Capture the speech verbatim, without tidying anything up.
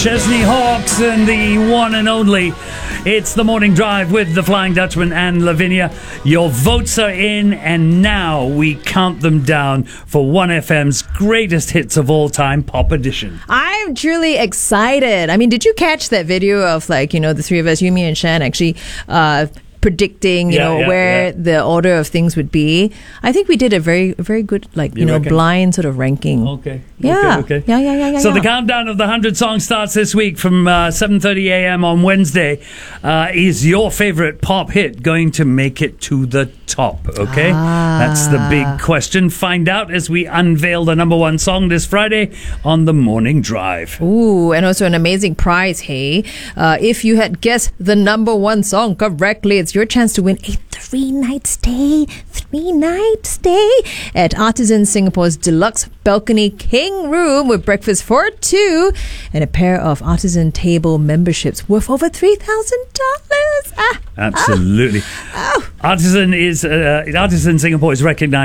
Chesney Hawks and the one and only. It's the Morning Drive with the Flying Dutchman and Lavinia. Your votes are in, and now we count them down for one F M's greatest hits of all time, Pop Edition. I'm truly excited. I mean, did you catch that video of, like, you know, the three of us, you, me, and Shan, actually uh, predicting, you Yeah, know, yeah, where yeah. the order of things would be? I think we did a very, very good, like, you, You know, reckon? blind sort of ranking. Okay. Yeah. Okay, okay. Yeah, yeah, yeah, yeah. So yeah. the countdown of the one hundred songs starts this week from uh, seven thirty a.m. on Wednesday. Uh, is your favorite pop hit going to make it to the top? Okay? Ah. That's the big question. Find out as we unveil the number one song this Friday on the Morning Drive. Ooh, and also an amazing prize, hey. Uh, if you had guessed the number one song correctly, it's your chance to win a three-night stay, three-night stay at Artisan Singapore's deluxe balcony king room with breakfast for two and a pair of Artisan table memberships worth over three thousand dollars. Ah, Absolutely. oh. Artisan is uh, Artisan Singapore is recognized